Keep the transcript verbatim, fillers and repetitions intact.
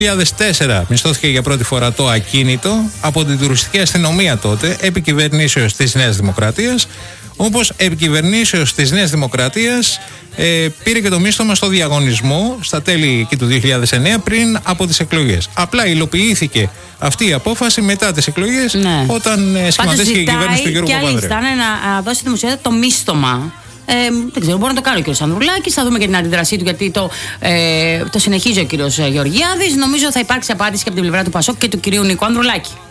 δύο χιλιάδες τέσσερα μισθώθηκε για πρώτη φορά το ακίνητο από την τουριστική αστυνομία τότε, επί κυβερνήσεως της Νέας Δημοκρατίας. Όπως επί κυβερνήσεως της Νέας Δημοκρατίας ε, πήρε και το μίσθωμα στο διαγωνισμό στα τέλη και του δύο χιλιάδες εννέα, πριν από τις εκλογές. Απλά υλοποιήθηκε αυτή η απόφαση μετά τις εκλογές, ναι. όταν ε, σχηματίστηκε η κυβέρνηση του Γιώργου Παπανδρέου. Και άλλοι ζητάνε να δώσει δημοσιότητα το μίσθωμα. Ε, δεν ξέρω, μπορεί να το κάνει ο κ. Ανδρουλάκης. Θα δούμε και την αντίδρασή του, γιατί το, ε, το συνεχίζει ο κ. Γεωργιάδης. Νομίζω θα υπάρξει απάντηση και από την πλευρά του Πασόκ και του κ. Νίκου Ανδρουλάκη.